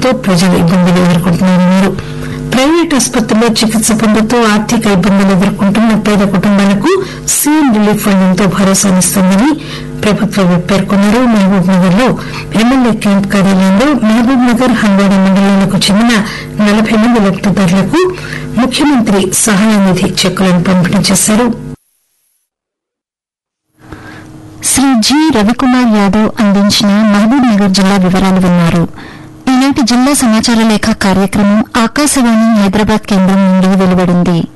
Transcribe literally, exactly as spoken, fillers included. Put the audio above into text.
తగ్గిపోవడంతో ప్రజలు ఇబ్బందులు ఎదుర్కొంటున్నారన్నారు. ప్రైవేట్ ఆసుపత్రుల్లో చికిత్స పొందుతూ ఆర్థిక ఇబ్బందులు ఎదుర్కొంటున్న పేద కుటుంబాలకు సీఎం రిలీఫ్ ఫండ్ ఎంతో భరోసానిస్తోందని ప్రభుత్వ విప్ పేర్కొన్నారు. మహబూబ్ నగర్ లో ఎమ్మెల్యే క్యాంప్ కార్యాలయంలో మహబూబ్ నగర్ హన్వాడ మండలాలకు చెందిన నలభై మంది లబ్దిదారులకు ముఖ్యమంత్రి సహాయ నిధి చెక్కులను పంపిణీ చేశారు. శ్రీ జి రవికుమార్ యాదవ్ అందించిన మహబూబ్ నగర్ జిల్లా వివరాలు విన్నారు. ఈనాటి జిల్లా సమాచార లేఖ కార్యక్రమం ఆకాశవాణి హైదరాబాద్ కేంద్రం నుండి వెలువడింది.